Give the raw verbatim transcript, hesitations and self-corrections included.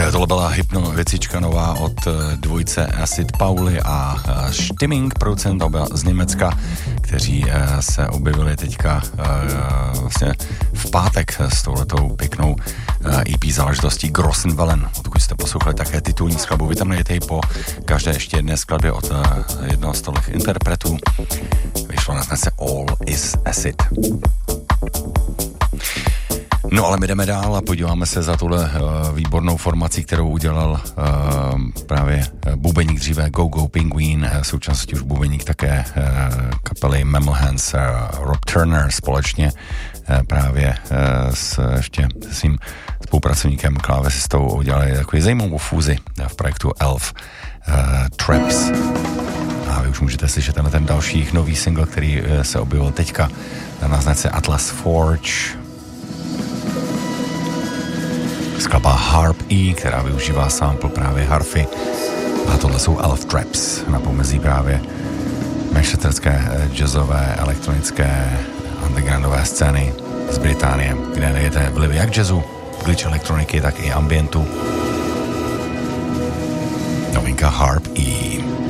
Tohle byla hypno věcička nová od dvojce Acid Pauli a Stimming, producent oba z Německa, kteří se objevili teďka vlastně v pátek s touhletou pěknou E P záležitostí Grossenwellen. Pokud jste poslouchali také titulní skladbu, vy tam najdete ji po každé ještě jedné skladbě od jednoho z těch interpretů. Vyšlo na značce All is Acid. No ale my jdeme dál a podíváme se za tuhle uh, výbornou formací, kterou udělal uh, právě bubeník dříve Go Go Penguin, v současnosti už bubeník také uh, kapely Mammal Hands, uh, Rob Turner společně uh, právě uh, s ještě svým spolupracovníkem, klávesistou udělali takový zajímavou fúzi v projektu Elf uh, Traps. A vy už můžete slyšet tenhle ten další nový single, který uh, se objevil teďka na značce Atlas Forge. Skladba Harp E, která využívá sample právě harfy. A tohle jsou Elf Traps na pomezí právě manchesterské jazzové, elektronické, undergroundové scény z Británie, kde najdete vlivy jak jazzu, glitch elektroniky, tak i ambientu. Novinka Harp E.